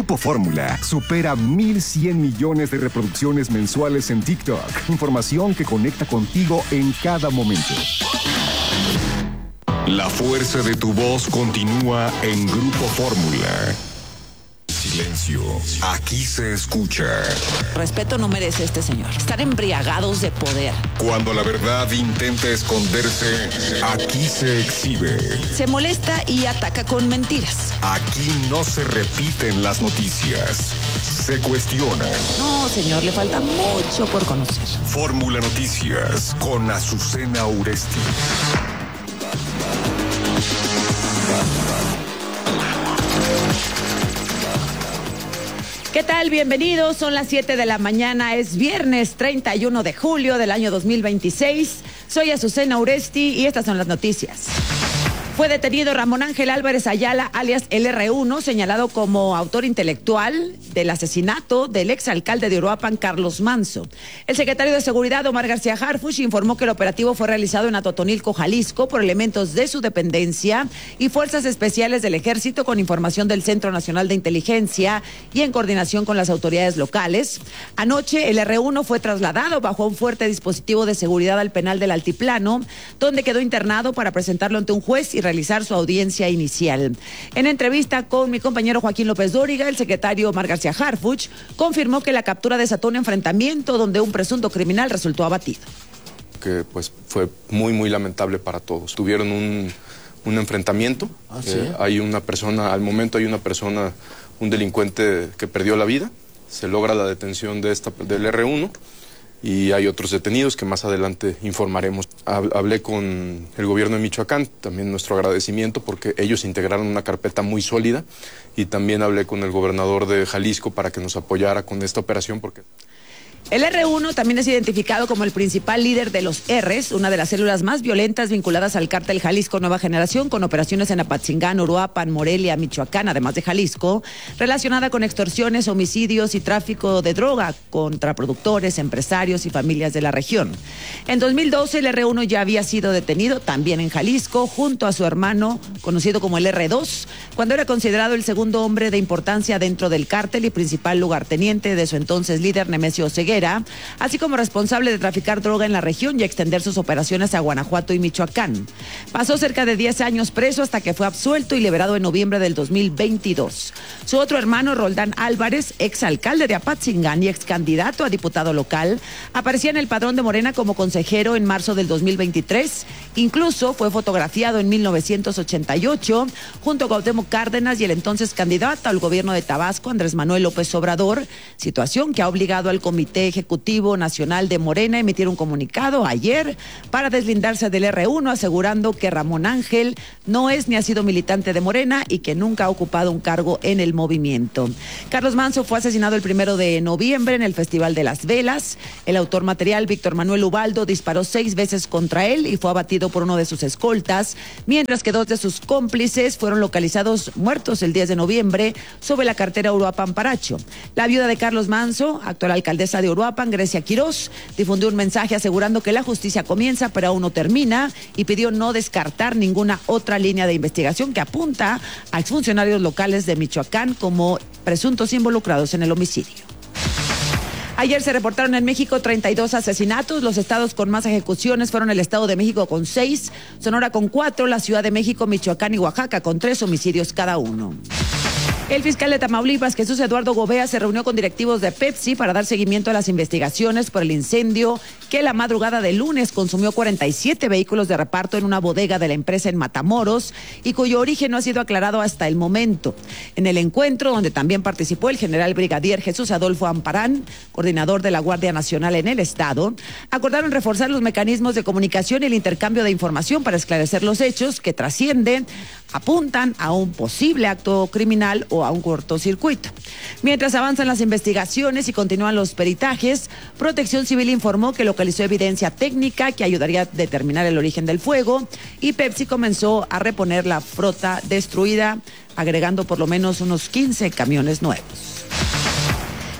Grupo Fórmula supera 1,100 millones de reproducciones mensuales en TikTok. Información que conecta contigo en cada momento. La fuerza de tu voz continúa en Grupo Fórmula. Silencio. Aquí se escucha. Respeto no merece este señor. Están embriagados de poder. Cuando la verdad intenta esconderse, aquí se exhibe. Se molesta y ataca con mentiras. Aquí no se repiten las noticias. Se cuestionan. No, señor, le falta mucho por conocer. Fórmula Noticias con Azucena Uresti. ¿Qué tal? Bienvenidos. Son las 7 de la mañana. Es viernes 31 de julio del año 2026. Soy Azucena Uresti y estas son las noticias. Fue detenido Ramón Ángel Álvarez Ayala, alias el R1, señalado como autor intelectual del asesinato del exalcalde de Uruapan, Carlos Manso. El secretario de Seguridad, Omar García Harfuch, informó que el operativo fue realizado en Atotonilco, Jalisco, por elementos de su dependencia y fuerzas especiales del Ejército con información del Centro Nacional de Inteligencia y en coordinación con las autoridades locales. Anoche, el R1 fue trasladado bajo un fuerte dispositivo de seguridad al penal del Altiplano, donde quedó internado para presentarlo ante un juez y realizar su audiencia inicial. En entrevista con mi compañero Joaquín López Dóriga, el secretario Omar García Harfuch confirmó que la captura desató un enfrentamiento donde un presunto criminal resultó abatido. Que pues fue muy lamentable para todos. Tuvieron un enfrentamiento. ¿Sí? Hay una persona, al momento hay una persona, un delincuente que perdió la vida. Se logra la detención del R1. Y hay otros detenidos que más adelante informaremos. Hablé con el gobierno de Michoacán, también nuestro agradecimiento porque ellos integraron una carpeta muy sólida, y también hablé con el gobernador de Jalisco para que nos apoyara con esta operación porque... El R1 también es identificado como el principal líder de los Rs, una de las células más violentas vinculadas al cártel Jalisco Nueva Generación, con operaciones en Apatzingán, Uruapan, Morelia, Michoacán, además de Jalisco, relacionada con extorsiones, homicidios y tráfico de droga contra productores, empresarios y familias de la región. En 2012 el R1 ya había sido detenido también en Jalisco, junto a su hermano, conocido como el R2, cuando era considerado el segundo hombre de importancia dentro del cártel y principal lugarteniente de su entonces líder Nemesio Oseguera, así como responsable de traficar droga en la región y extender sus operaciones a Guanajuato y Michoacán. Pasó cerca de 10 años preso hasta que fue absuelto y liberado en noviembre del 2022. Su otro hermano, Roldán Álvarez, exalcalde de Apatzingán y excandidato a diputado local, aparecía en el padrón de Morena como consejero en marzo del 2023. Incluso fue fotografiado en 1988 junto a Cuauhtémoc Cárdenas y el entonces candidato al gobierno de Tabasco, Andrés Manuel López Obrador, situación que ha obligado al Comité Ejecutivo Nacional de Morena a emitir un comunicado ayer para deslindarse del R1, asegurando que Ramón Ángel no es ni ha sido militante de Morena y que nunca ha ocupado un cargo en el movimiento. Carlos Manso fue asesinado el 1 de noviembre en el Festival de las Velas. El autor material, Víctor Manuel Ubaldo, disparó 6 veces contra él y fue abatido por uno de sus escoltas, mientras que 2 de sus cómplices fueron localizados muertos el 10 de noviembre sobre la carretera Uruapan-Paracho. La viuda de Carlos Manso, actual alcaldesa de Uruapan, Grecia Quirós, difundió un mensaje asegurando que la justicia comienza pero aún no termina y pidió no descartar ninguna otra línea de investigación que apunta a exfuncionarios locales de Michoacán como presuntos involucrados en el homicidio. Ayer se reportaron en México 32 asesinatos. Los estados con más ejecuciones fueron el Estado de México con 6, Sonora con 4, la Ciudad de México, Michoacán y Oaxaca con 3 homicidios cada uno. El fiscal de Tamaulipas, Jesús Eduardo Gobea, se reunió con directivos de Pepsi para dar seguimiento a las investigaciones por el incendio que la madrugada del lunes consumió 47 vehículos de reparto en una bodega de la empresa en Matamoros y cuyo origen no ha sido aclarado hasta el momento. En el encuentro, donde también participó el general brigadier Jesús Adolfo Amparán, coordinador de la Guardia Nacional en el estado, acordaron reforzar los mecanismos de comunicación y el intercambio de información para esclarecer los hechos que trascienden, apuntan a un posible acto criminal o a un cortocircuito. Mientras avanzan las investigaciones y continúan los peritajes, Protección Civil informó que localizó evidencia técnica que ayudaría a determinar el origen del fuego y Pepsi comenzó a reponer la flota destruida, agregando por lo menos unos 15 camiones nuevos.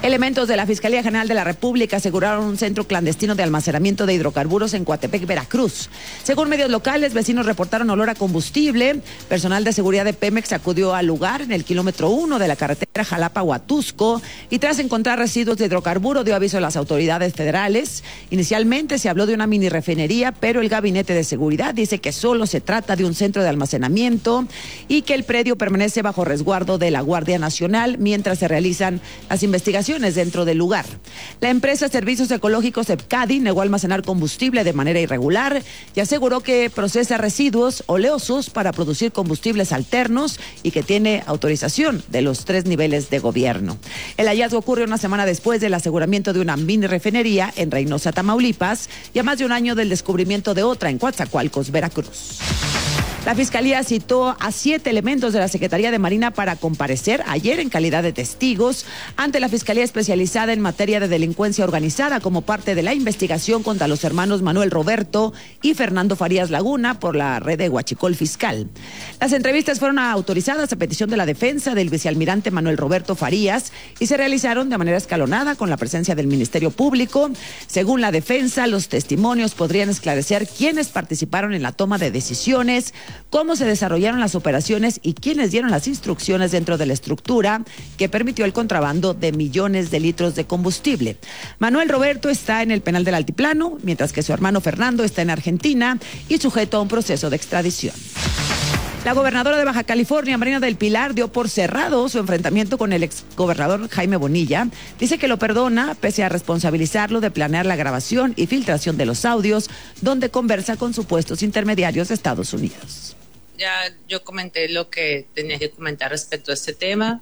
Elementos de la Fiscalía General de la República aseguraron un centro clandestino de almacenamiento de hidrocarburos en Coatepec, Veracruz. Según medios locales, vecinos reportaron olor a combustible. Personal de seguridad de Pemex acudió al lugar en el kilómetro 1 de la carretera Jalapa-Huatusco y tras encontrar residuos de hidrocarburo dio aviso a las autoridades federales. Inicialmente se habló de una mini refinería, pero el Gabinete de Seguridad dice que solo se trata de un centro de almacenamiento y que el predio permanece bajo resguardo de la Guardia Nacional mientras se realizan las investigaciones dentro del lugar. La empresa Servicios Ecológicos EPCADI negó almacenar combustible de manera irregular y aseguró que procesa residuos oleosos para producir combustibles alternos y que tiene autorización de los 3 niveles de gobierno. El hallazgo ocurre una semana después del aseguramiento de una mini refinería en Reynosa, Tamaulipas, y a más de un año del descubrimiento de otra en Coatzacoalcos, Veracruz. La Fiscalía citó a 7 elementos de la Secretaría de Marina para comparecer ayer en calidad de testigos ante la Fiscalía Especializada en Materia de Delincuencia Organizada como parte de la investigación contra los hermanos Manuel Roberto y Fernando Farías Laguna por la red de Huachicol Fiscal. Las entrevistas fueron autorizadas a petición de la defensa del vicealmirante Manuel Roberto Farías y se realizaron de manera escalonada con la presencia del Ministerio Público. Según la defensa, los testimonios podrían esclarecer quiénes participaron en la toma de decisiones, cómo se desarrollaron las operaciones y quiénes dieron las instrucciones dentro de la estructura que permitió el contrabando de millones de litros de combustible. Manuel Roberto está en el penal del Altiplano, mientras que su hermano Fernando está en Argentina y sujeto a un proceso de extradición. La gobernadora de Baja California, Marina del Pilar, dio por cerrado su enfrentamiento con el exgobernador Jaime Bonilla. Dice que lo perdona, pese a responsabilizarlo de planear la grabación y filtración de los audios, donde conversa con supuestos intermediarios de Estados Unidos. Ya yo comenté lo que tenía que comentar respecto a este tema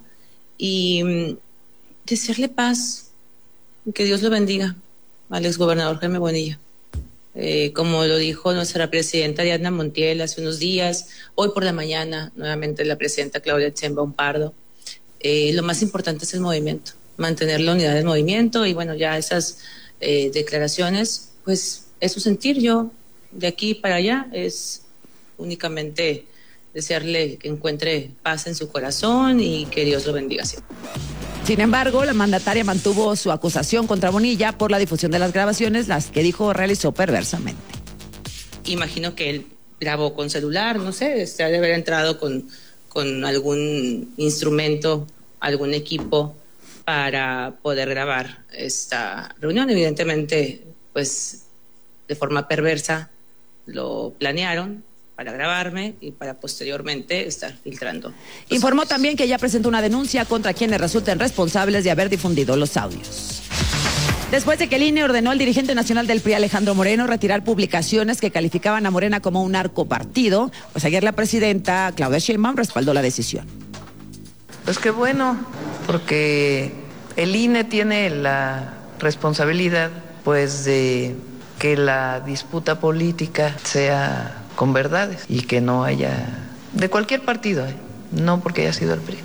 y desearle paz, que Dios lo bendiga al exgobernador Jaime Bonilla. Como lo dijo nuestra presidenta Diana Montiel hace unos días, hoy por la mañana, nuevamente la presidenta Claudia Sheinbaum Pardo, lo más importante es el movimiento, mantener la unidad del movimiento y bueno, ya esas declaraciones, pues es su sentir. Yo de aquí para allá es únicamente desearle que encuentre paz en su corazón y que Dios lo bendiga siempre. Sin embargo, la mandataria mantuvo su acusación contra Bonilla por la difusión de las grabaciones, las que dijo realizó perversamente. Imagino que él grabó con celular, no sé, ha de haber entrado con algún instrumento, algún equipo para poder grabar esta reunión. Evidentemente, pues de forma perversa lo planearon para grabarme y para posteriormente estar filtrando. Informó también que ya presentó una denuncia contra quienes resulten responsables de haber difundido los audios. Después de que el INE ordenó al dirigente nacional del PRI, Alejandro Moreno, retirar publicaciones que calificaban a Morena como un narcopartido, pues ayer la presidenta Claudia Sheinbaum respaldó la decisión. Pues qué bueno, porque el INE tiene la responsabilidad, pues, de que la disputa política sea con verdades y que no haya, de cualquier partido, no porque haya sido el PRI,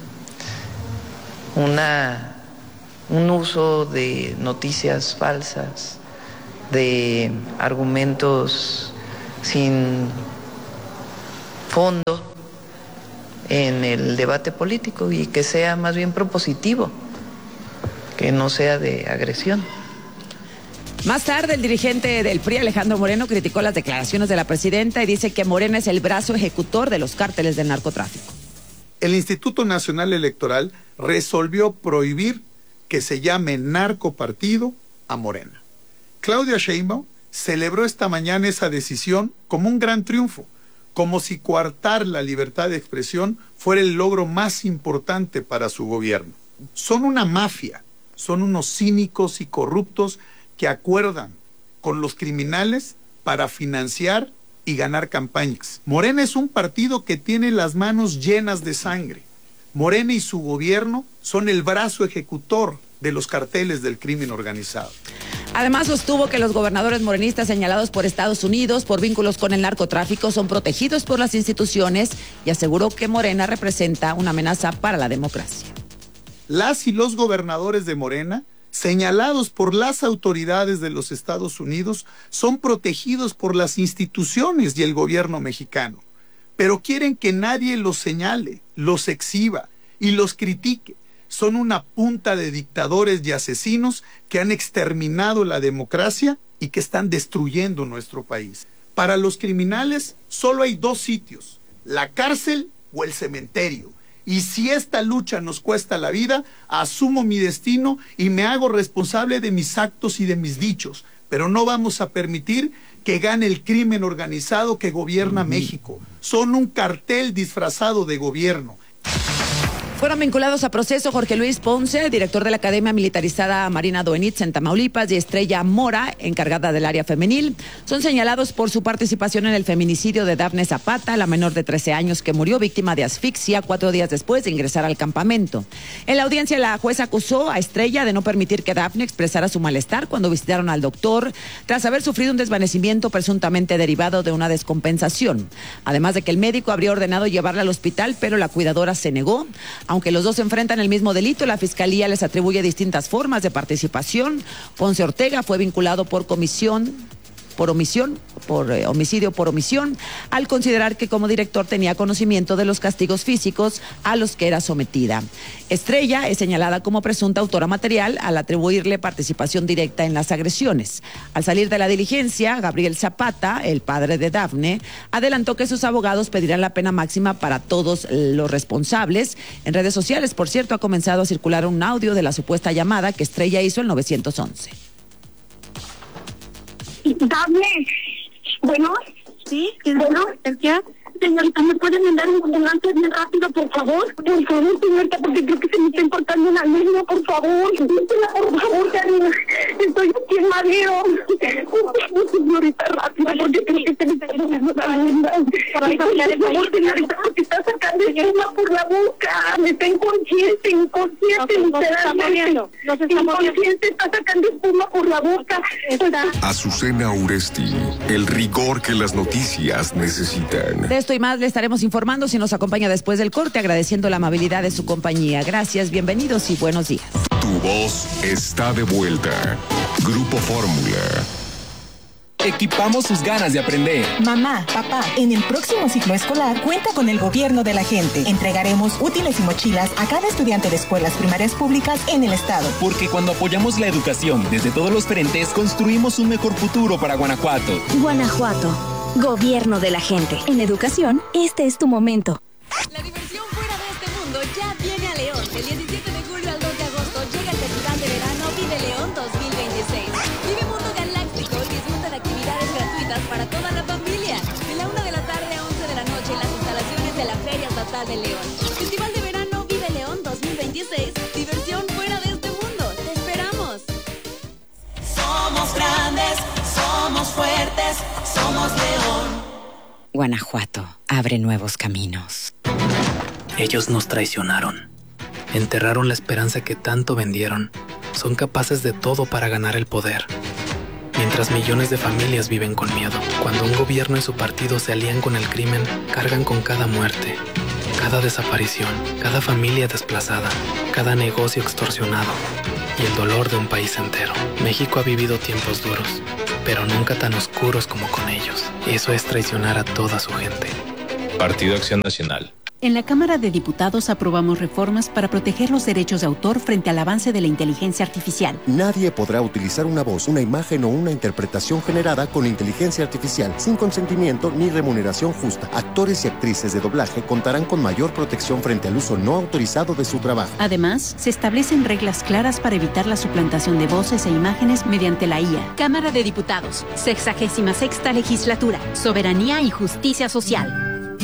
un uso de noticias falsas, de argumentos sin fondo en el debate político y que sea más bien propositivo, que no sea de agresión. Más tarde, el dirigente del PRI, Alejandro Moreno, criticó las declaraciones de la presidenta y dice que Morena es el brazo ejecutor de los cárteles del narcotráfico. El Instituto Nacional Electoral resolvió prohibir que se llame narcopartido a Morena. Claudia Sheinbaum celebró esta mañana esa decisión como un gran triunfo, como si coartar la libertad de expresión fuera el logro más importante para su gobierno. Son una mafia, son unos cínicos y corruptos que acuerdan con los criminales para financiar y ganar campañas. Morena es un partido que tiene las manos llenas de sangre. Morena y su gobierno son el brazo ejecutor de los carteles del crimen organizado. Además, sostuvo que los gobernadores morenistas señalados por Estados Unidos por vínculos con el narcotráfico son protegidos por las instituciones y aseguró que Morena representa una amenaza para la democracia. Las y los gobernadores de Morena, señalados por las autoridades de los Estados Unidos, son protegidos por las instituciones y el gobierno mexicano, pero quieren que nadie los señale, los exhiba y los critique, son una punta de dictadores y asesinos que han exterminado la democracia y que están destruyendo nuestro país. Para los criminales solo hay 2 sitios, la cárcel o el cementerio. Y si esta lucha nos cuesta la vida, asumo mi destino y me hago responsable de mis actos y de mis dichos. Pero no vamos a permitir que gane el crimen organizado que gobierna México. Son un cartel disfrazado de gobierno. Fueron vinculados a proceso Jorge Luis Ponce, director de la Academia Militarizada Marina Doenitz en Tamaulipas, y Estrella Mora, encargada del área femenil. Son señalados por su participación en el feminicidio de Dafne Zapata, la menor de 13 años que murió víctima de asfixia 4 días después de ingresar al campamento. En la audiencia, la jueza acusó a Estrella de no permitir que Dafne expresara su malestar cuando visitaron al doctor, tras haber sufrido un desvanecimiento presuntamente derivado de una descompensación. Además de que el médico habría ordenado llevarla al hospital, pero la cuidadora se negó. Aunque los dos enfrentan el mismo delito, la Fiscalía les atribuye distintas formas de participación. Ponce Ortega fue vinculado por homicidio por omisión, al considerar que como director tenía conocimiento de los castigos físicos a los que era sometida. Estrella es señalada como presunta autora material al atribuirle participación directa en las agresiones. Al salir de la diligencia, Gabriel Zapata, el padre de Dafne, adelantó que sus abogados pedirán la pena máxima para todos los responsables. En redes sociales, por cierto, ha comenzado a circular un audio de la supuesta llamada que Estrella hizo al 911. Dafne, bueno, sí, bueno, ¿ya? Señorita, ¿me pueden mandar un ambulancia bien rápido, por favor? Por favor, señorita, porque creo que se me está importando una línea, por favor. Por favor, Karina. Estoy aquí en Madero. Señorita, rápido, porque creo que se me está importando una línea. Por favor, señorita, porque está sacando espuma por la boca. Está inconsciente, literalmente. Inconsciente, está sacando espuma por la boca. Azucena Uresti, el rigor que las noticias necesitan. De esto y más le estaremos informando si nos acompaña después del corte, agradeciendo la amabilidad de su compañía. Gracias, bienvenidos y buenos días. Tu voz está de vuelta. Grupo Fórmula. Equipamos sus ganas de aprender. Mamá, papá, en el próximo ciclo escolar cuenta con el gobierno de la gente. Entregaremos útiles y mochilas a cada estudiante de escuelas primarias públicas en el estado. Porque cuando apoyamos la educación desde todos los frentes, construimos un mejor futuro para Guanajuato. Guanajuato, gobierno de la gente. En educación, este es tu momento. La diversión fuera de este mundo ya viene a León. Del 17 de julio al 2 de agosto llega el Festival de Verano Vive León 2026. Vive Mundo Galáctico y disfruta de actividades gratuitas para toda la familia. De la 1 de la tarde a 11 de la noche en las instalaciones de la Feria Estatal de León. Festival de Verano Vive León 2026. Diversión fuera de este mundo. ¡Te esperamos! Somos grandes, somos fuertes, somos León. Guanajuato abre nuevos caminos. Ellos nos traicionaron. Enterraron la esperanza que tanto vendieron. Son capaces de todo para ganar el poder. Mientras millones de familias viven con miedo. Cuando un gobierno y su partido se alían con el crimen, cargan con cada muerte, cada desaparición, cada familia desplazada, cada negocio extorsionado y el dolor de un país entero. México ha vivido tiempos duros, pero nunca tan oscuros como con ellos. Eso es traicionar a toda su gente. Partido Acción Nacional. En la Cámara de Diputados aprobamos reformas para proteger los derechos de autor frente al avance de la inteligencia artificial. Nadie podrá utilizar una voz, una imagen o una interpretación generada con inteligencia artificial sin consentimiento ni remuneración justa. Actores y actrices de doblaje contarán con mayor protección frente al uso no autorizado de su trabajo. Además, se establecen reglas claras para evitar la suplantación de voces e imágenes mediante la IA. Cámara de Diputados, 66ª Legislatura, Soberanía y Justicia Social.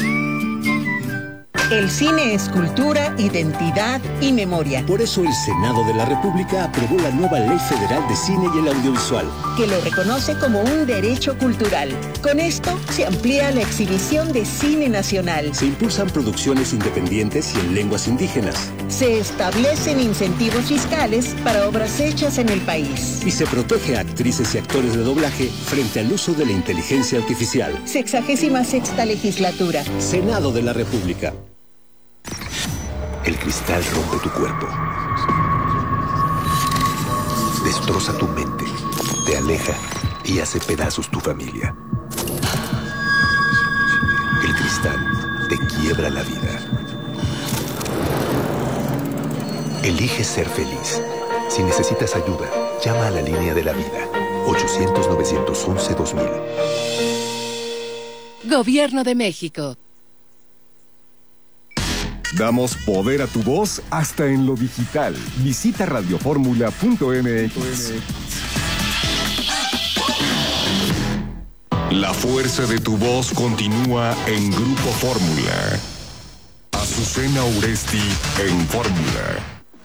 El cine es cultura, identidad y memoria. Por eso el Senado de la República aprobó la nueva Ley Federal de Cine y el Audiovisual, que lo reconoce como un derecho cultural. Con esto se amplía la exhibición de cine nacional. Se impulsan producciones independientes y en lenguas indígenas. Se establecen incentivos fiscales para obras hechas en el país. Y se protege a actrices y actores de doblaje frente al uso de la inteligencia artificial. 66ª Legislatura. Senado de la República. El cristal rompe tu cuerpo, destroza tu mente, te aleja y hace pedazos tu familia. El cristal te quiebra la vida. Elige ser feliz. Si necesitas ayuda, llama a la línea de la vida. 800-911-2000. Gobierno de México. Damos poder a tu voz hasta en lo digital. Visita radioformula.mx. La fuerza de tu voz continúa en Grupo Fórmula. Azucena Uresti en Fórmula.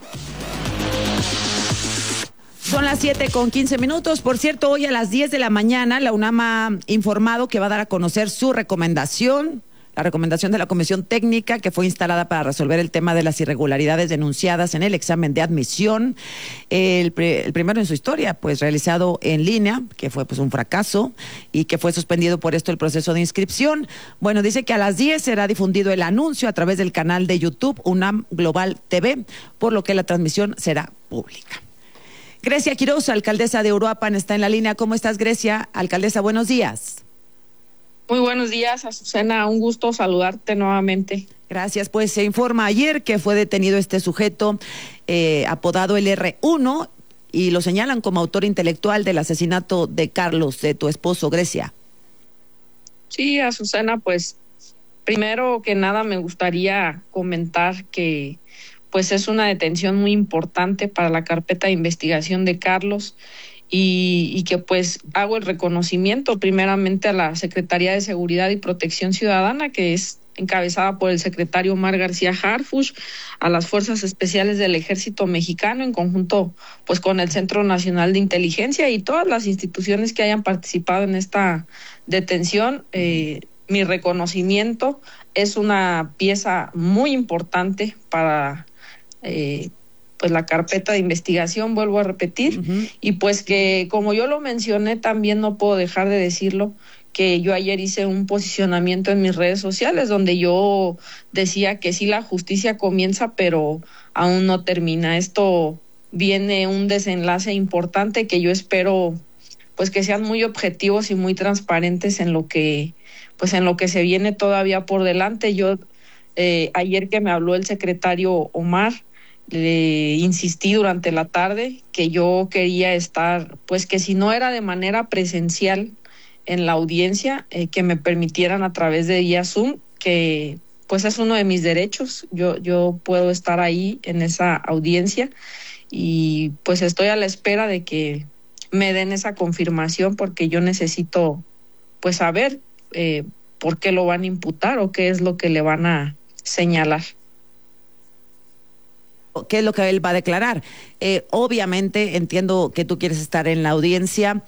Son las 7:15. Por cierto, hoy a las 10 de la mañana, la UNAM ha informado que va a dar a conocer su recomendación, la recomendación de la Comisión Técnica que fue instalada para resolver el tema de las irregularidades denunciadas en el examen de admisión, el primero en su historia, pues realizado en línea, que fue pues un fracaso y que fue suspendido por esto el proceso de inscripción. Bueno, dice que a las 10 será difundido el anuncio a través del canal de YouTube UNAM Global TV, por lo que la transmisión será pública. Grecia Quiroz, alcaldesa de Uruapan, está en la línea. ¿Cómo estás, Grecia? Alcaldesa, buenos días. Muy buenos días, Azucena. Un gusto saludarte nuevamente. Gracias. Pues se informa ayer que fue detenido este sujeto apodado el R1 y lo señalan como autor intelectual del asesinato de Carlos, de tu esposo, Grecia. Sí, Azucena, pues primero que nada me gustaría comentar que pues es una detención muy importante para la carpeta de investigación de Carlos y que pues hago el reconocimiento primeramente a la Secretaría de Seguridad y Protección Ciudadana, que es encabezada por el secretario Omar García Harfuch, a las Fuerzas Especiales del Ejército Mexicano en conjunto pues con el Centro Nacional de Inteligencia y todas las instituciones que hayan participado en esta detención. Mi reconocimiento, es una pieza muy importante para pues la carpeta de investigación, vuelvo a repetir, y pues que como yo lo mencioné, también no puedo dejar de decirlo, que yo ayer hice un posicionamiento en mis redes sociales donde yo decía que sí, la justicia comienza, pero aún no termina. Esto viene un desenlace importante que yo espero pues que sean muy objetivos y muy transparentes en lo que se viene todavía por delante. Yo ayer que me habló el secretario Omar, le insistí durante la tarde que yo quería estar, pues que si no era de manera presencial en la audiencia, que me permitieran a través de vía Zoom, que pues es uno de mis derechos. Yo puedo estar ahí en esa audiencia y pues estoy a la espera de que me den esa confirmación, porque yo necesito pues saber por qué lo van a imputar o qué es lo que le van a señalar. ¿Qué es lo que él va a declarar? Obviamente entiendo que tú quieres estar en la audiencia.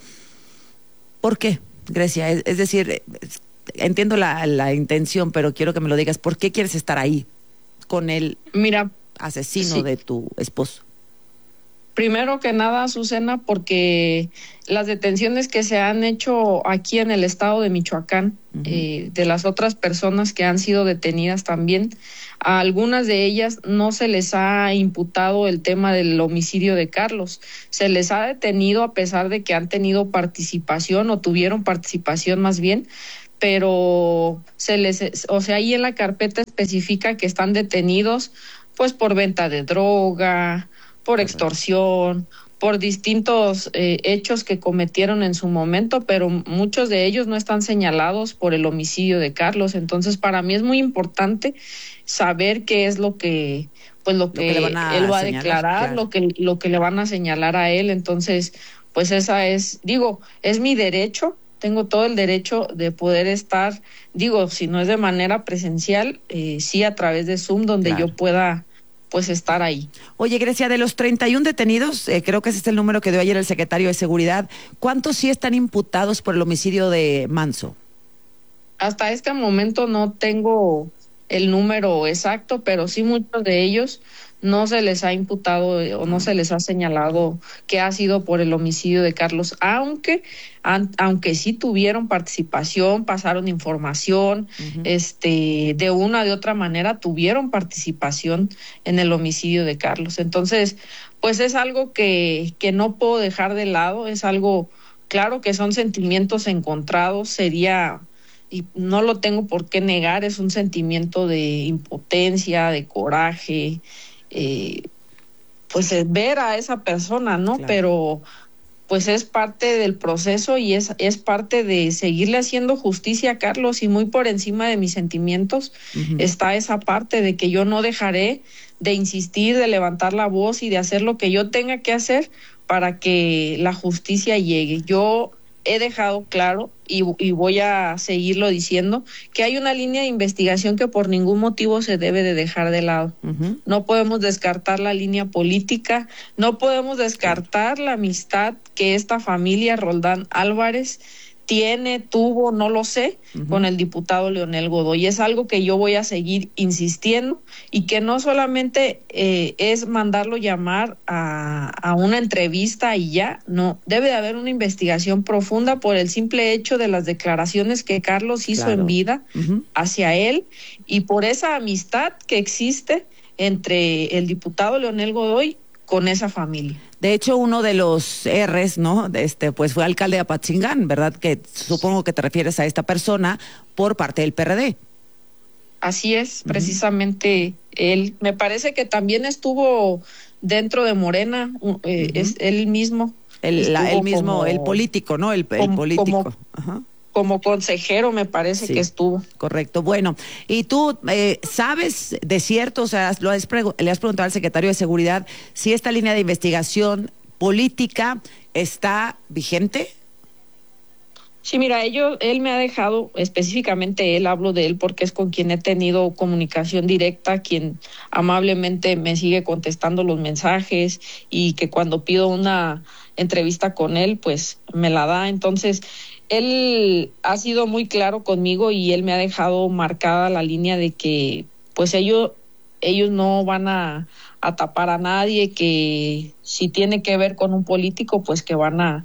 ¿Por qué, Grecia? Es decir, entiendo la intención, pero quiero que me lo digas. ¿Por qué quieres estar ahí con el asesino de tu esposo? Primero que nada, Azucena, porque las detenciones que se han hecho aquí en el estado de Michoacán, de las otras personas que han sido detenidas también, a algunas de ellas no se les ha imputado el tema del homicidio de Carlos. Se les ha detenido a pesar de que han tenido participación o tuvieron participación más bien, pero ahí en la carpeta especifica que están detenidos pues por venta de droga, por extorsión, por distintos hechos que cometieron en su momento, pero muchos de ellos no están señalados por el homicidio de Carlos. Entonces, para mí es muy importante saber qué es lo que él va a declarar, claro. lo que le van a señalar a él. Entonces, pues esa es mi derecho. Tengo todo el derecho de poder estar, si no es de manera presencial, sí a través de Zoom, donde yo pueda pues estar ahí. Oye, Grecia, de los 31 detenidos, creo que ese es el número que dio ayer el secretario de Seguridad, ¿cuántos sí están imputados por el homicidio de Manso? Hasta este momento no tengo el número exacto, pero sí muchos de ellos no se les ha imputado o no se les ha señalado que ha sido por el homicidio de Carlos, aunque sí tuvieron participación, pasaron información, de una de otra manera tuvieron participación en el homicidio de Carlos. Entonces, pues es algo que no puedo dejar de lado, es algo, claro que son sentimientos encontrados, y no lo tengo por qué negar, es un sentimiento de impotencia, de coraje, pues ver a esa persona, ¿no? Claro. Pero pues es parte del proceso y es parte de seguirle haciendo justicia a Carlos, y muy por encima de mis sentimientos está esa parte de que yo no dejaré de insistir, de levantar la voz y de hacer lo que yo tenga que hacer para que la justicia llegue. Yo he dejado claro y voy a seguirlo diciendo que hay una línea de investigación que por ningún motivo se debe de dejar de lado. No podemos descartar la línea política, no podemos descartar la amistad que esta familia Roldán Álvarez tuvo, no lo sé, con el diputado Leonel Godoy. Es algo que yo voy a seguir insistiendo, y que no solamente es mandarlo llamar a una entrevista y ya, no, debe de haber una investigación profunda por el simple hecho de las declaraciones que Carlos hizo en vida hacia él, y por esa amistad que existe entre el diputado Leonel Godoy con esa familia. De hecho, uno de los R's, ¿no? Pues fue alcalde de Apatzingán, ¿verdad? Que supongo que te refieres a esta persona por parte del PRD. Así es, precisamente él. Me parece que también estuvo dentro de Morena, es él mismo. El político, ¿no? El político. Como consejero, me parece que estuvo. Correcto. Bueno, y tú sabes de cierto, o sea, le has preguntado al secretario de Seguridad si esta línea de investigación política está vigente. Sí, mira, él me ha dejado, específicamente hablo de él porque es con quien he tenido comunicación directa, quien amablemente me sigue contestando los mensajes, y que cuando pido una entrevista con él, pues me la da. Entonces, él ha sido muy claro conmigo, y él me ha dejado marcada la línea de que pues ellos no van a tapar a nadie, que si tiene que ver con un político, pues que van a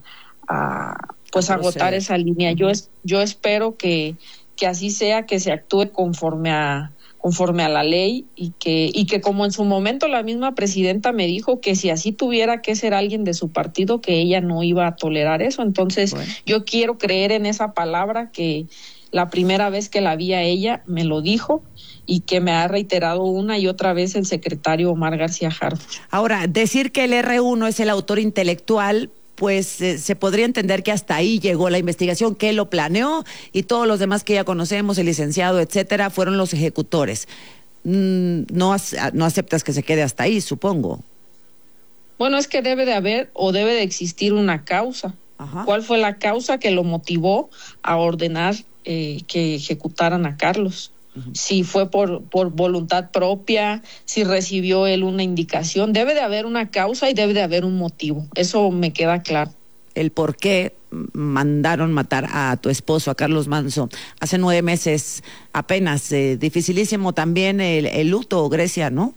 agotar esa línea. Yo espero que así sea, que se actúe conforme a la ley, y que como en su momento la misma presidenta me dijo que si así tuviera que ser alguien de su partido, que ella no iba a tolerar eso. Entonces, yo quiero creer en esa palabra, que la primera vez que la vi a ella me lo dijo, y que me ha reiterado una y otra vez el secretario Omar García Harfuch. Ahora, decir que el R1 es el autor intelectual, pues se podría entender que hasta ahí llegó la investigación, que él lo planeó, y todos los demás que ya conocemos, el licenciado, etcétera, fueron los ejecutores. No aceptas que se quede hasta ahí, supongo. Bueno, es que debe de existir una causa. ¿Cuál fue la causa que lo motivó a ordenar que ejecutaran a Carlos? Si fue por voluntad propia, si recibió él una indicación. Debe de haber una causa y debe de haber un motivo. Eso me queda claro. El por qué mandaron matar a tu esposo, a Carlos Manso, hace 9 meses apenas. Dificilísimo también el luto, Grecia, ¿no?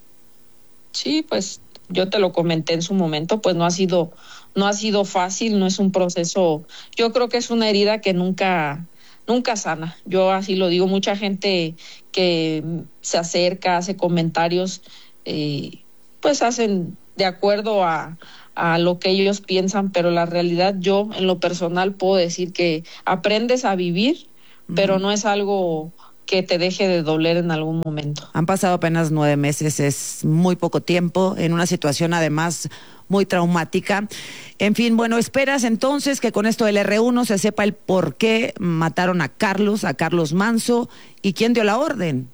Sí, pues yo te lo comenté en su momento, pues no ha sido fácil, no es un proceso. Yo creo que es una herida que nunca sana. Yo así lo digo. Mucha gente que se acerca, hace comentarios, pues hacen de acuerdo a lo que ellos piensan, pero la realidad, yo en lo personal puedo decir que aprendes a vivir, pero no es algo que te deje de doler en algún momento. Han pasado apenas 9 meses, es muy poco tiempo, en una situación además muy traumática. En fin, bueno, esperas entonces que con esto del R1 se sepa el por qué mataron a Carlos Manso, y quién dio la orden.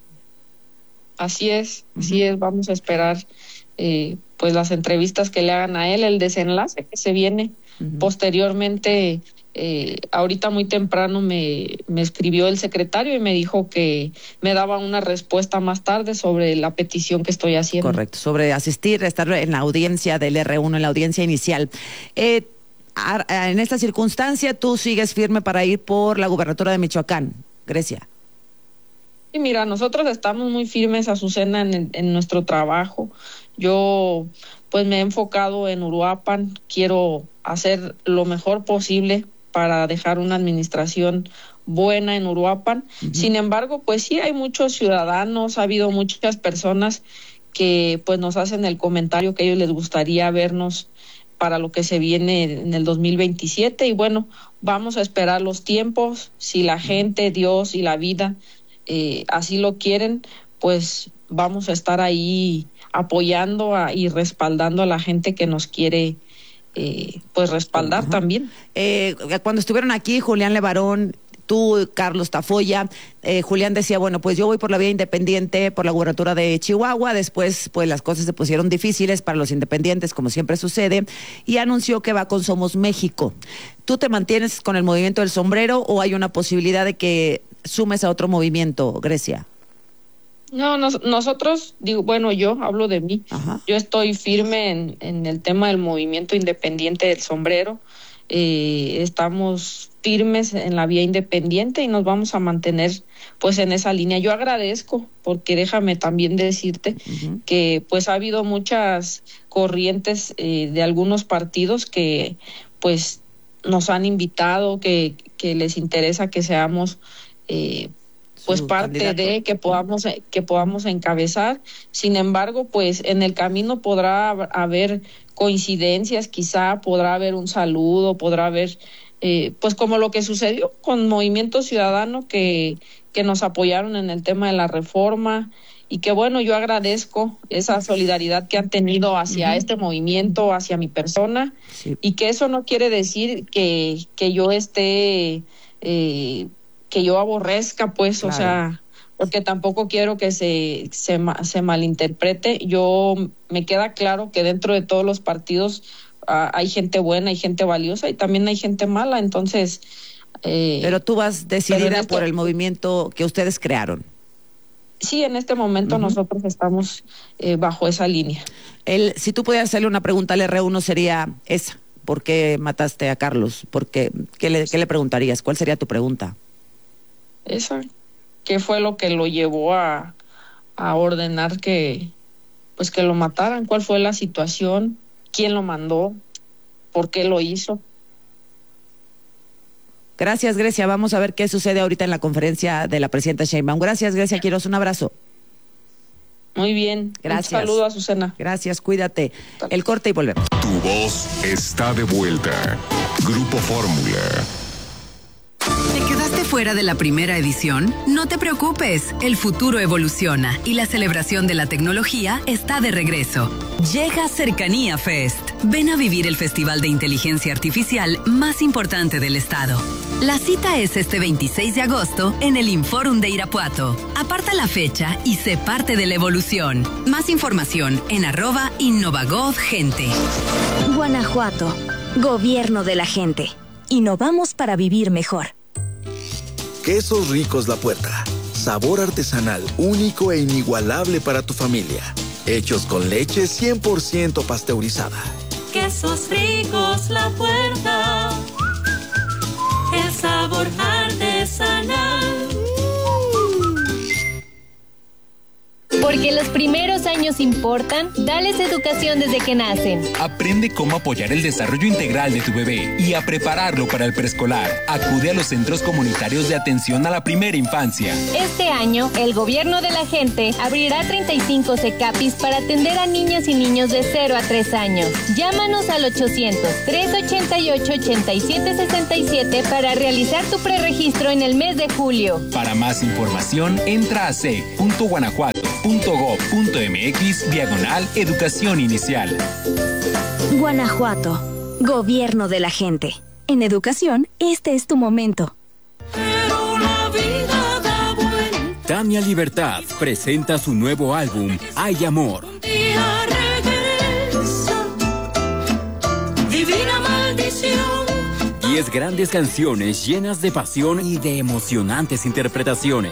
Así es, vamos a esperar pues las entrevistas que le hagan a él, el desenlace que se viene posteriormente. Ahorita muy temprano me escribió el secretario y me dijo que me daba una respuesta más tarde sobre la petición que estoy haciendo. Correcto, sobre asistir, estar en la audiencia del R1, en la audiencia inicial. En esta circunstancia, ¿tú sigues firme para ir por la gubernatura de Michoacán, Grecia? Sí, mira, nosotros estamos muy firmes, Azucena, en nuestro trabajo. Yo pues me he enfocado en Uruapan, quiero hacer lo mejor posible para dejar una administración buena en Uruapan. Sin embargo, pues sí hay muchos ciudadanos, ha habido muchas personas que pues nos hacen el comentario que a ellos les gustaría vernos para lo que se viene en el 2027, y bueno, vamos a esperar los tiempos. Si la gente, Dios y la vida así lo quieren, pues vamos a estar ahí apoyando y respaldando a la gente que nos quiere pues respaldar también. Cuando estuvieron aquí, Julián Levarón, tú, Carlos Tafoya, Julián decía, bueno, pues yo voy por la vía independiente, por la gubernatura de Chihuahua, después pues las cosas se pusieron difíciles para los independientes, como siempre sucede, y anunció que va con Somos México. ¿Tú te mantienes con el movimiento del sombrero o hay una posibilidad de que sumes a otro movimiento, Grecia? No, nosotros, digo, bueno, yo hablo de mí. Ajá. Yo estoy firme en el tema del movimiento independiente del sombrero. Estamos firmes en la vía independiente y nos vamos a mantener pues en esa línea. Yo agradezco, porque déjame también decirte que pues ha habido muchas corrientes de algunos partidos que pues nos han invitado, que les interesa que seamos pues parte candidato. De que podamos encabezar. Sin embargo, pues en el camino podrá haber coincidencias, quizá podrá haber un saludo, podrá haber pues como lo que sucedió con Movimiento Ciudadano, que nos apoyaron en el tema de la reforma, y que bueno, yo agradezco esa solidaridad que han tenido hacia este movimiento, hacia mi persona, y que eso no quiere decir que yo esté que yo aborrezca, pues, claro. O sea, porque tampoco quiero que se malinterprete. Yo me queda claro que dentro de todos los partidos hay gente buena, hay gente valiosa y también hay gente mala, entonces... pero tú vas decidida por el movimiento que ustedes crearon. Sí, en este momento nosotros estamos bajo esa línea. Si tú pudieras hacerle una pregunta al R1 sería esa: ¿por qué mataste a Carlos? ¿Qué le preguntarías? ¿Cuál sería tu pregunta? Esa, ¿qué fue lo que lo llevó a ordenar que lo mataran? ¿Cuál fue la situación? ¿Quién lo mandó? ¿Por qué lo hizo? Gracias, Grecia. Vamos a ver qué sucede ahorita en la conferencia de la presidenta Sheinbaum. Gracias, Grecia Quiroz. Un abrazo. Muy bien. Gracias. Un saludo a Azucena. Gracias, cuídate. El corte y volvemos. Tu voz está de vuelta. Grupo Fórmula. ¿Te quedaste fuera de la primera edición? No te preocupes, el futuro evoluciona y la celebración de la tecnología está de regreso. Llega Cercanía Fest. Ven a vivir el festival de inteligencia artificial más importante del estado. La cita es este 26 de agosto en el Inforum de Irapuato. Aparta la fecha y sé parte de la evolución. Más información en @InnovaGovGente. Guanajuato, gobierno de la gente. Innovamos para vivir mejor. Quesos Ricos La Puerta. Sabor artesanal, único e inigualable para tu familia. Hechos con leche 100% pasteurizada. Quesos Ricos La Puerta. El sabor artesanal. Porque los primeros años importan, dales educación desde que nacen. Aprende cómo apoyar el desarrollo integral de tu bebé y a prepararlo para el preescolar. Acude a los centros comunitarios de atención a la primera infancia. Este año, el gobierno de la gente abrirá 35 CECAPIs para atender a niñas y niños de 0 a 3 años. Llámanos al 800-388-8767 para realizar tu preregistro en el mes de julio. Para más información, entra a sec.guanajuato.gov.mx/educación inicial. Guanajuato, gobierno de la gente. En educación, este es tu momento. Pero la vida da vuelta. Tania Libertad presenta su nuevo álbum, Hay Amor. Un día regresa, divina maldición. 10 grandes canciones llenas de pasión y de emocionantes interpretaciones.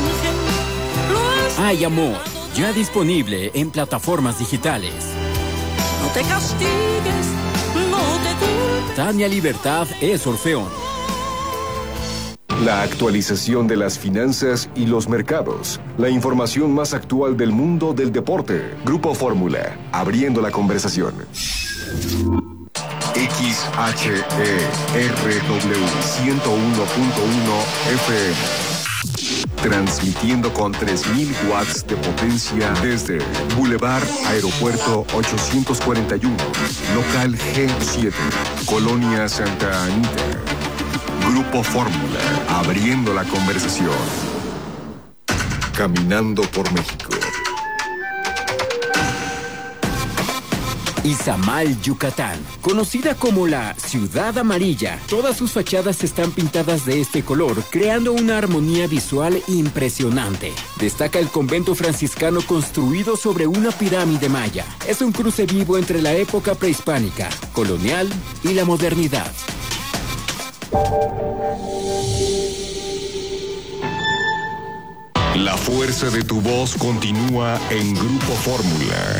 Hay Amor, ya disponible en plataformas digitales. No te castigues, no te culpes. Tania Libertad es Orfeón. La actualización de las finanzas y los mercados. La información más actual del mundo del deporte. Grupo Fórmula, abriendo la conversación. XHERW 101.1 FM. Transmitiendo con 3.000 watts de potencia desde Boulevard Aeropuerto 841, local G7, Colonia Santa Anita. Grupo Fórmula, abriendo la conversación. Caminando por México. Izamal, Yucatán. Conocida como la Ciudad Amarilla, todas sus fachadas están pintadas de este color, creando una armonía visual impresionante. Destaca el convento franciscano construido sobre una pirámide maya. Es un cruce vivo entre la época prehispánica, colonial y la modernidad. La fuerza de tu voz continúa en Grupo Fórmula.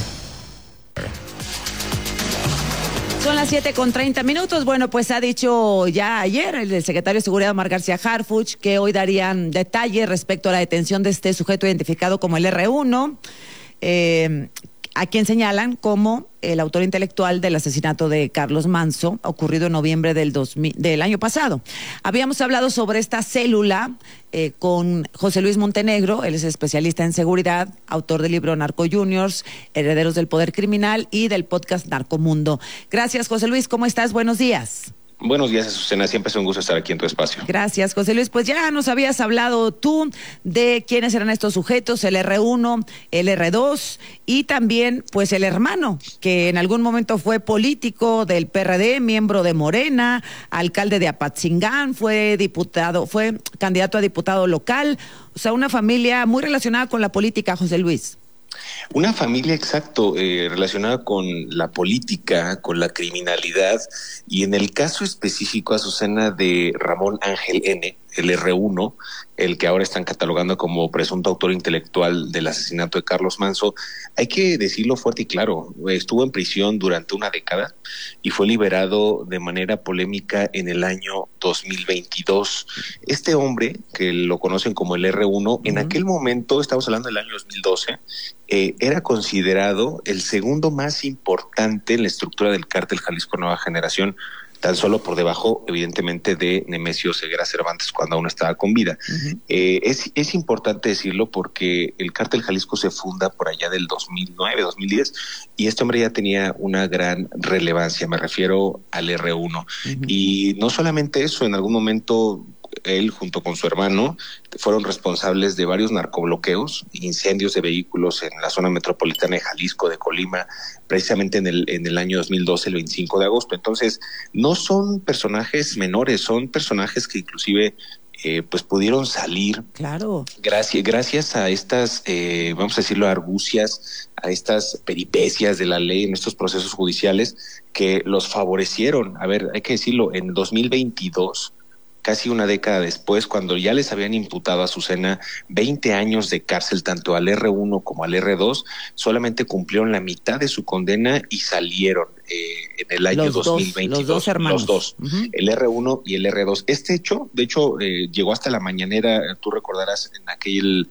Son las 7:30. Bueno, pues ha dicho ya ayer el secretario de Seguridad, Omar García Harfuch, que hoy darían detalles respecto a la detención de este sujeto identificado como el R1, a quien señalan como el autor intelectual del asesinato de Carlos Manzo, ocurrido en noviembre del año pasado. Habíamos hablado sobre esta célula con José Luis Montenegro, él es especialista en seguridad, autor del libro Narco Juniors, Herederos del Poder Criminal y del podcast Narcomundo. Gracias, José Luis, ¿cómo estás? Buenos días. Buenos días, Azucena. Siempre es un gusto estar aquí en tu espacio. Gracias, José Luis. Pues ya nos habías hablado tú de quiénes eran estos sujetos, el R1, el R2 y también pues el hermano, que en algún momento fue político del PRD, miembro de Morena, alcalde de Apatzingán, fue candidato a diputado local. O sea, una familia muy relacionada con la política, José Luis. Una familia, exacto, relacionada con la política, con la criminalidad, y en el caso específico, Azucena, de Ramón Ángel N., el R1, el que ahora están catalogando como presunto autor intelectual del asesinato de Carlos Manzo, hay que decirlo fuerte y claro, estuvo en prisión durante una década y fue liberado de manera polémica en el año 2022. Este hombre, que lo conocen como el R1, en aquel momento, estamos hablando del año 2012, era considerado el segundo más importante en la estructura del cártel Jalisco Nueva Generación, tan solo por debajo, evidentemente, de Nemesio Ceguera Cervantes cuando aún estaba con vida. Es importante decirlo porque el cártel Jalisco se funda por allá del 2009, 2010, y este hombre ya tenía una gran relevancia, me refiero al R1. Y no solamente eso, en algún momento él junto con su hermano fueron responsables de varios narcobloqueos, incendios de vehículos en la zona metropolitana de Jalisco, de Colima, precisamente en el año 2012, el 25 de agosto. Entonces, no son personajes menores, son personajes que inclusive pues pudieron salir. Claro. Gracias a estas, vamos a decirlo, argucias, a estas peripecias de la ley en estos procesos judiciales que los favorecieron. A ver, hay que decirlo, en 2022, casi una década después, cuando ya les habían imputado a Azucena 20 años de cárcel, tanto al R1 como al R2, solamente cumplieron la mitad de su condena y salieron en el año 2022. Los dos hermanos. Los dos, el R1 y el R2. Este hecho, de hecho, llegó hasta la mañanera, tú recordarás, en aquel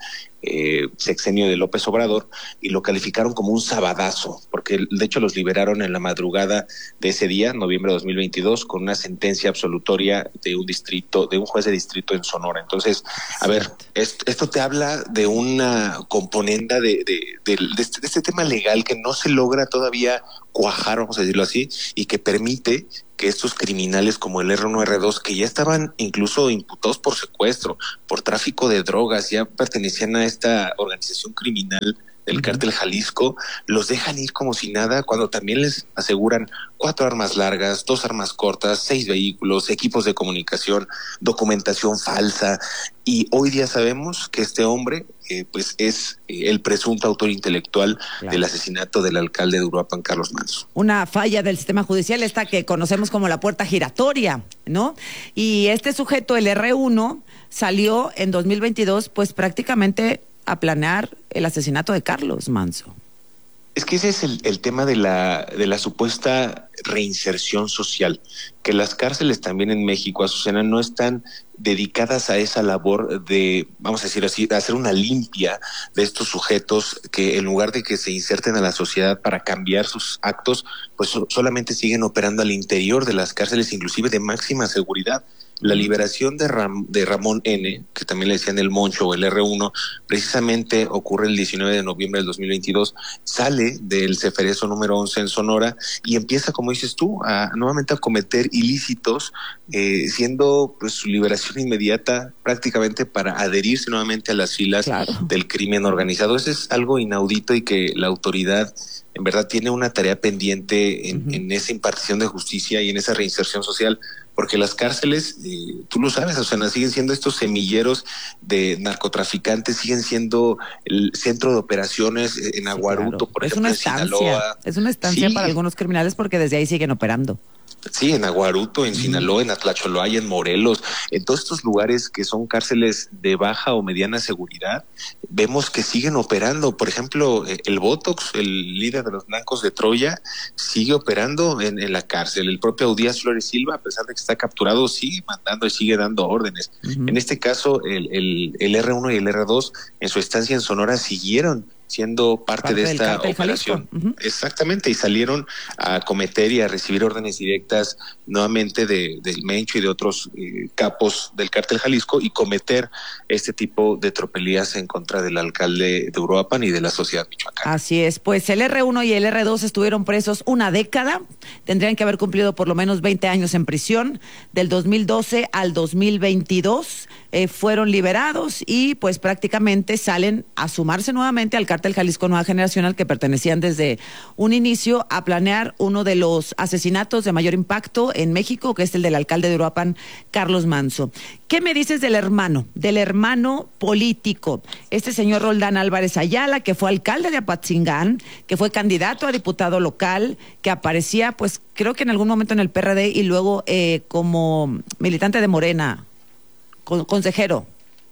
sexenio de López Obrador, y lo calificaron como un sabadazo, porque de hecho los liberaron en la madrugada de ese día, noviembre de 2022, con una sentencia absolutoria de un juez de distrito en Sonora. Entonces, a ver, esto te habla de una componenda de este tema legal que no se logra todavía cuajar, vamos a decirlo así, y que permite que estos criminales como el R1, R2, que ya estaban incluso imputados por secuestro, por tráfico de drogas, ya pertenecían a esta organización criminal del cártel Jalisco, los dejan ir como si nada, cuando también les aseguran 4 armas largas, 2 armas cortas, 6 vehículos, equipos de comunicación, documentación falsa. Y hoy día sabemos que este hombre pues es el presunto autor intelectual del asesinato del alcalde de Uruapan, Carlos Manzo. Una falla del sistema judicial, esta que conocemos como la puerta giratoria, ¿no? Y este sujeto, el R1, salió en 2022 pues prácticamente a planear el asesinato de Carlos Manzo. Es que ese es el tema de la supuesta reinserción social, que las cárceles también en México, Azucena, no están dedicadas a esa labor de, vamos a decir así, de hacer una limpia de estos sujetos que en lugar de que se inserten a la sociedad para cambiar sus actos, pues solamente siguen operando al interior de las cárceles, inclusive de máxima seguridad. La liberación de Ramón N., que también le decían el Moncho o el R1, precisamente ocurre el 19 de noviembre del 2022, sale del Ceferezo número 11 en Sonora y empieza, como dices tú, nuevamente a cometer ilícitos, siendo pues su liberación inmediata prácticamente para adherirse nuevamente a las filas del crimen organizado. Eso es algo inaudito y que la autoridad en verdad tiene una tarea pendiente en esa impartición de justicia y en esa reinserción social, porque las cárceles, tú lo sabes, Azucena, siguen siendo estos semilleros de narcotraficantes, siguen siendo el centro de operaciones en Aguaruto, por ejemplo, en Sinaloa. Es una estancia para algunos criminales porque desde ahí siguen operando. Sí, en Aguaruto, en Sinaloa, en Atlacholoaya, en Morelos, en todos estos lugares que son cárceles de baja o mediana seguridad, vemos que siguen operando. Por ejemplo, el Botox, el líder de los Blancos de Troya, sigue operando en la cárcel. El propio Audías Flores Silva, a pesar de que está capturado, sigue mandando y sigue dando órdenes. En este caso, el R1 y el R2, en su estancia en Sonora, siguieron siendo parte de esta operación. Exactamente, y salieron a cometer y a recibir órdenes directas nuevamente del Mencho y de otros capos del Cártel Jalisco y cometer este tipo de tropelías en contra del alcalde de Uruapan y de la sociedad michoacana. Así es, pues el R1 y el R2 estuvieron presos una década, tendrían que haber cumplido por lo menos 20 años en prisión, del 2012 al 2022 fueron liberados y pues prácticamente salen a sumarse nuevamente al Cártel Jalisco Nueva Generación, al que pertenecían desde un inicio, a planear uno de los asesinatos de mayor impacto en México, que es el del alcalde de Uruapan, Carlos Manso. ¿Qué me dices del hermano político? Este señor Roldán Álvarez Ayala, que fue alcalde de Apatzingán, que fue candidato a diputado local, que aparecía, pues creo que en algún momento en el PRD y luego como militante de Morena, consejero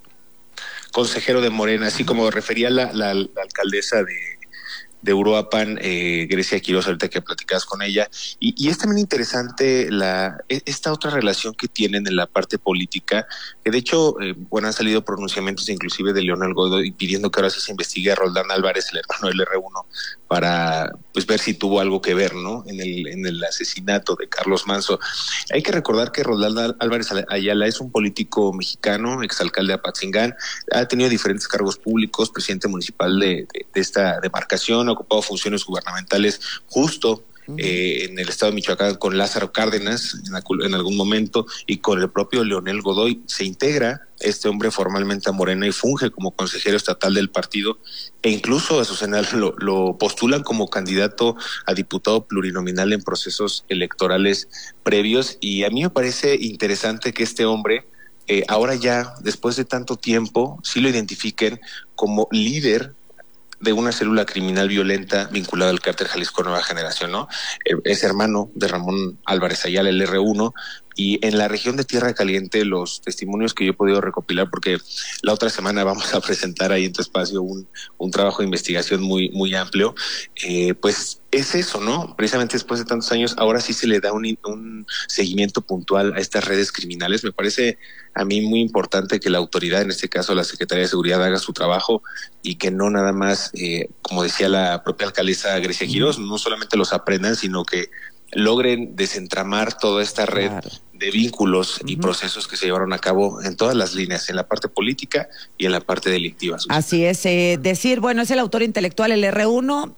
de Morena, así como refería la alcaldesa de Uruapan, Grecia Quiroz, ahorita que platicabas con ella, y es también interesante esta otra relación que tienen en la parte política, que de hecho, han salido pronunciamientos inclusive de Leonel Godoy pidiendo que ahora sí se investigue a Roldán Álvarez, el hermano del R1, para pues ver si tuvo algo que ver, ¿no?, en el asesinato de Carlos Manso. Hay que recordar que Roldán Álvarez Ayala es un político mexicano, exalcalde de Apatzingán, ha tenido diferentes cargos públicos, presidente municipal de esta demarcación, ha ocupado funciones gubernamentales justo en el estado de Michoacán con Lázaro Cárdenas en algún momento y con el propio Leonel Godoy. Se integra este hombre formalmente a Morena y funge como consejero estatal del partido, e incluso a Azucena lo postulan como candidato a diputado plurinominal en procesos electorales previos, y a mí me parece interesante que este hombre ahora ya, después de tanto tiempo, sí lo identifiquen como líder de una célula criminal violenta vinculada al Cártel Jalisco Nueva Generación, ¿no? Es hermano de Ramón Álvarez Ayala, el R1, y en la región de Tierra Caliente, los testimonios que yo he podido recopilar, porque la otra semana vamos a presentar ahí en tu espacio un trabajo de investigación muy, muy amplio, pues es eso, ¿no? Precisamente después de tantos años, ahora sí se le da un seguimiento puntual a estas redes criminales. Me parece a mí muy importante que la autoridad, en este caso la Secretaría de Seguridad, haga su trabajo y que no nada más, como decía la propia alcaldesa Grecia Quiroz, no solamente los aprendan, sino que logren desentramar toda esta red de vínculos y procesos que se llevaron a cabo en todas las líneas, en la parte política y en la parte delictiva. Así es, decir, bueno, es el autor intelectual, el R1,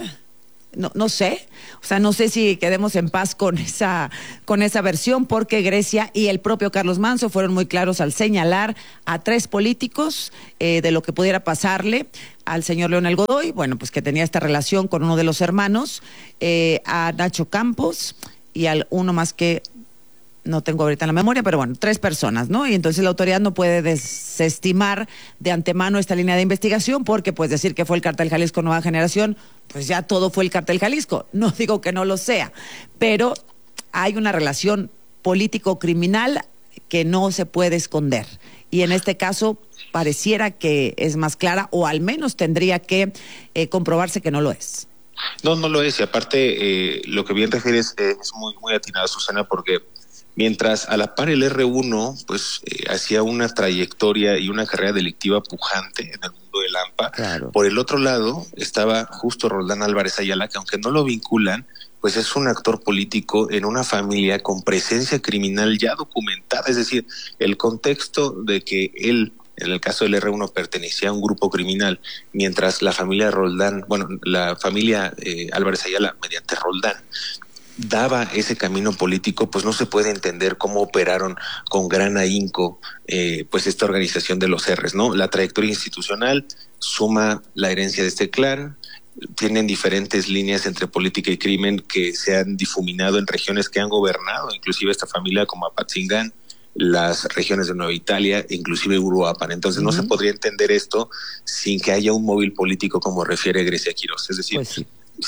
no sé, o sea, no sé si quedemos en paz con esa versión, porque Grecia y el propio Carlos Manso fueron muy claros al señalar a 3 políticos de lo que pudiera pasarle al señor Leonel Godoy, bueno, pues que tenía esta relación con uno de los hermanos, a Nacho Campos y al uno más que no tengo ahorita en la memoria, pero bueno, 3 personas, ¿no? Y entonces la autoridad no puede desestimar de antemano esta línea de investigación, porque pues decir que fue el Cártel Jalisco Nueva Generación, pues ya todo fue el Cártel Jalisco. No digo que no lo sea, pero hay una relación político-criminal que no se puede esconder. Y en este caso pareciera que es más clara, o al menos tendría que comprobarse que no lo es. No lo es, y aparte lo que bien refieres es muy, muy atinado, Susana, porque Mientras a la par el R1 pues hacía una trayectoria y una carrera delictiva pujante en el mundo del AMPA. Claro. Por el otro lado estaba justo Roldán Álvarez Ayala, que aunque no lo vinculan, pues es un actor político en una familia con presencia criminal ya documentada. Es decir, el contexto de que él, en el caso del R1, pertenecía a un grupo criminal, mientras la familia Roldán, la familia Álvarez Ayala, mediante Roldán, daba ese camino político, pues no se puede entender cómo operaron con gran ahínco pues esta organización de los R's, ¿no? La trayectoria institucional suma la herencia de este clan, tienen diferentes líneas entre política y crimen que se han difuminado en regiones que han gobernado, inclusive esta familia como Apatzingán, las regiones de Nueva Italia, inclusive Uruapan. Entonces no se podría entender esto sin que haya un móvil político, como refiere Grecia Quirós. Es decir, pues sí,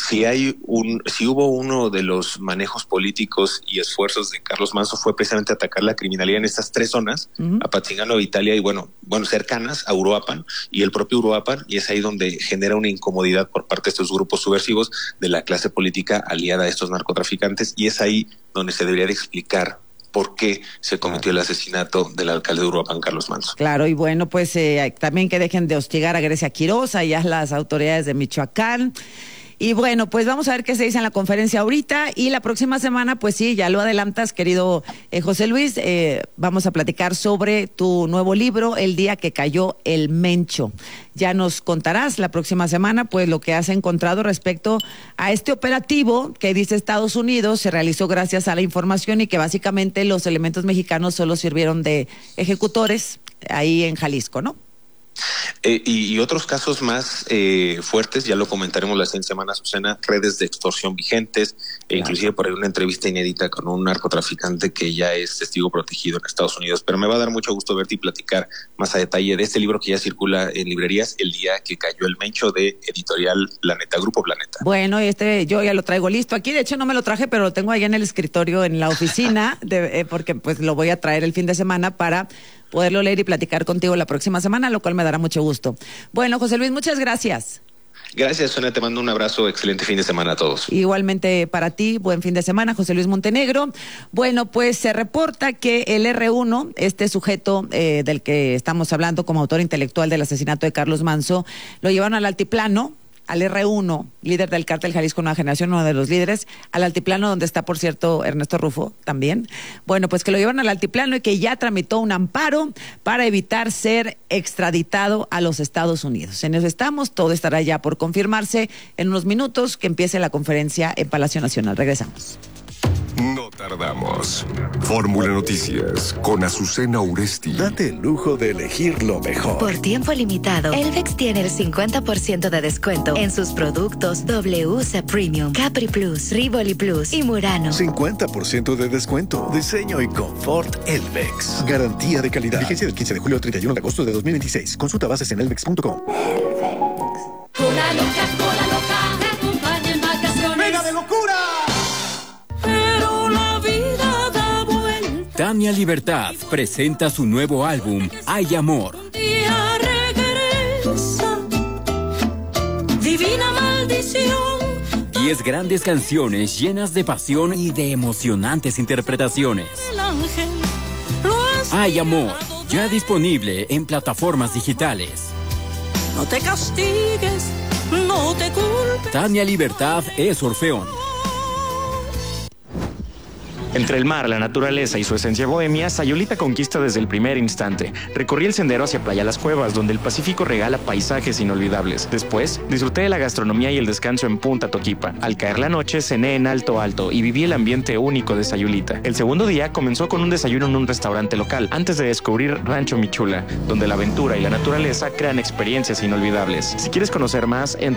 si hubo uno de los manejos políticos y esfuerzos de Carlos Manso fue precisamente atacar la criminalidad en estas tres zonas, Apatzingán, Nueva Italia y bueno, cercanas a Uruapan y el propio Uruapan, y es ahí donde genera una incomodidad por parte de estos grupos subversivos de la clase política aliada a estos narcotraficantes, y es ahí donde se debería de explicar por qué se cometió el asesinato del alcalde de Uruapan, Carlos Manso. Claro, y bueno, pues también que dejen de hostigar a Grecia Quirós, allá las autoridades de Michoacán. Y bueno, pues vamos a ver qué se dice en la conferencia ahorita, y la próxima semana, pues sí, ya lo adelantas, querido José Luis, vamos a platicar sobre tu nuevo libro, El día que cayó el Mencho. Ya nos contarás la próxima semana, pues, lo que has encontrado respecto a este operativo que dice Estados Unidos se realizó gracias a la información y que básicamente los elementos mexicanos solo sirvieron de ejecutores ahí en Jalisco, ¿no? Y otros casos más fuertes, ya lo comentaremos la siguiente semana, Susana, redes de extorsión vigentes, inclusive por ahí una entrevista inédita con un narcotraficante que ya es testigo protegido en Estados Unidos. Pero me va a dar mucho gusto verte y platicar más a detalle de este libro que ya circula en librerías, El día que cayó el Mencho, de Editorial Planeta, Grupo Planeta. Bueno, y yo ya lo traigo listo aquí, de hecho no me lo traje, pero lo tengo allá en el escritorio en la oficina, porque pues lo voy a traer el fin de semana para poderlo leer y platicar contigo la próxima semana, lo cual me dará mucho gusto. Bueno, José Luis, muchas gracias. Gracias, Sonia, te mando un abrazo, excelente fin de semana a todos. Igualmente para ti, buen fin de semana, José Luis Montenegro. Bueno, pues se reporta que el R1, este sujeto del que estamos hablando como autor intelectual del asesinato de Carlos Manso, lo llevaron al altiplano, al R1, líder del cártel Jalisco Nueva Generación, uno de los líderes, al altiplano donde está, por cierto, Ernesto Rufo también. Bueno, pues que lo llevan al altiplano y que ya tramitó un amparo para evitar ser extraditado a los Estados Unidos. En eso estamos, todo estará ya por confirmarse en unos minutos que empiece la conferencia en Palacio Nacional. Regresamos. No tardamos. Fórmula Noticias con Azucena Uresti. Date el lujo de elegir lo mejor. Por tiempo limitado, Elvex tiene el 50% de descuento en sus productos WC Premium, Capri Plus, Rivoli Plus y Murano. 50% de descuento. Diseño y confort Elvex. Garantía de calidad. Vigencia del 15 de julio al 31 de agosto de 2026. Consulta bases en elvex.com. Cola loca, te acompaña en vacaciones. ¡Mega de locura! Tania Libertad presenta su nuevo álbum, Hay Amor. Día regresa, divina maldición. 10 grandes canciones llenas de pasión y de emocionantes interpretaciones. El ángel Hay Amor, ya disponible en plataformas digitales. No te castigues, no te culpes. Tania Libertad es Orfeón. Entre el mar, la naturaleza y su esencia bohemia, Sayulita conquista desde el primer instante. Recorrí el sendero hacia Playa Las Cuevas, donde el Pacífico regala paisajes inolvidables. Después, disfruté de la gastronomía y el descanso en Punta Toquipa. Al caer la noche, cené en Alto Alto y viví el ambiente único de Sayulita. El segundo día comenzó con un desayuno en un restaurante local, antes de descubrir Rancho Michula, donde la aventura y la naturaleza crean experiencias inolvidables. Si quieres conocer más,